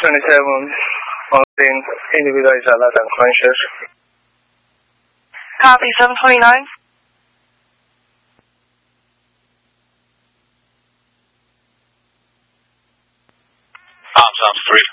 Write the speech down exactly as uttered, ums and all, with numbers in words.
twenty-seven, on scene, individual is alert and conscious. Copy, seven twenty-nine. Pops up three